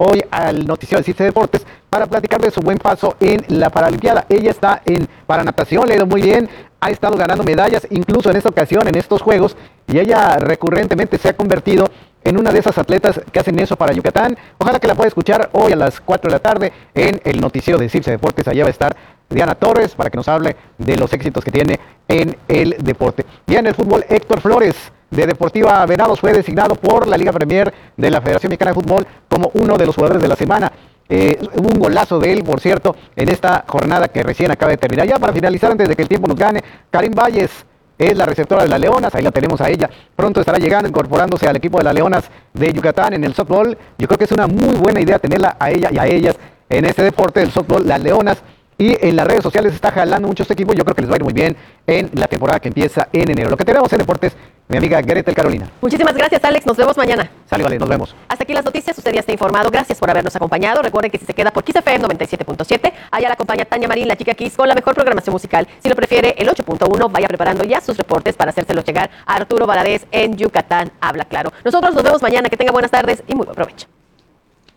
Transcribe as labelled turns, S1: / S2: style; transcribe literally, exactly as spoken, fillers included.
S1: hoy al noticiero de Circe Deportes para platicar de su buen paso en la Paralimpiada. Ella está en paranatación, le ha ido muy bien, ha estado ganando medallas, incluso en esta ocasión, en estos Juegos, y ella recurrentemente se ha convertido en una de esas atletas que hacen eso para Yucatán. Ojalá que la pueda escuchar hoy a las cuatro de la tarde en el noticiero de Circe Deportes. Allá va a estar Diana Torres para que nos hable de los éxitos que tiene en el deporte. Y en el fútbol, Héctor Flores de Deportiva Venados fue designado por la Liga Premier de la Federación Mexicana de Fútbol como uno de los jugadores de la semana. Eh, hubo un golazo de él, por cierto, en esta jornada que recién acaba de terminar. Ya para finalizar, antes de que el tiempo nos gane, Karim Valles es la receptora de las Leonas, ahí la tenemos a ella. Pronto estará llegando, incorporándose al equipo de las Leonas de Yucatán en el softball. Yo creo que es una muy buena idea tenerla a ella y a ellas en este deporte del softball, las Leonas. Y en las redes sociales está jalando muchos equipos. Yo creo que les va a ir muy bien en la temporada que empieza en enero. Lo que tenemos en deportes, mi amiga Gretel Carolina.
S2: Muchísimas gracias, Alex. Nos vemos mañana.
S1: Sale, vale, nos vemos.
S2: Hasta aquí las noticias. Usted ya está informado. Gracias por habernos acompañado. Recuerden que si se queda por Kiss F M noventa y siete punto siete, allá la acompaña Tania Marín, la chica Kiss, con la mejor programación musical. Si lo prefiere, el ocho punto uno, vaya preparando ya sus reportes para hacérselos llegar a Arturo Valadez en Yucatán Habla Claro. Nosotros nos vemos mañana. Que tenga buenas tardes y muy buen provecho.